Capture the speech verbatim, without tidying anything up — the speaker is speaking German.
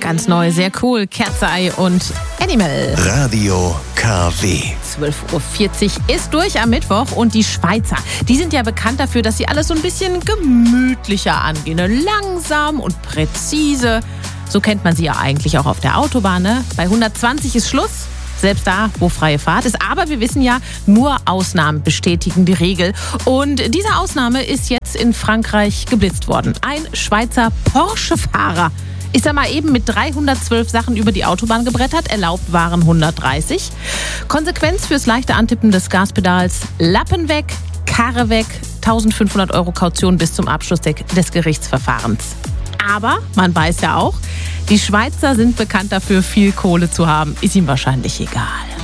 Ganz neu, sehr cool. Kerzei und Animal. Radio K W. zwölf Uhr vierzig ist durch am Mittwoch und die Schweizer, die sind ja bekannt dafür, dass sie alles so ein bisschen gemütlicher angehen. Langsam und präzise. So kennt man sie ja eigentlich auch auf der Autobahn. Ne? Bei hundertzwanzig ist Schluss. Selbst da, wo freie Fahrt ist. Aber wir wissen ja, nur Ausnahmen bestätigen die Regel. Und diese Ausnahme ist jetzt in Frankreich geblitzt worden. Ein Schweizer Porsche-Fahrer ist da mal eben mit dreihundertzwölf Sachen über die Autobahn gebrettert. Erlaubt waren hundertdreißig. Konsequenz fürs leichte Antippen des Gaspedals: Lappen weg, Karre weg, eintausendfünfhundert Euro Kaution bis zum Abschluss des Gerichtsverfahrens. Aber man weiß ja auch, die Schweizer sind bekannt dafür, viel Kohle zu haben. Ist ihm wahrscheinlich egal.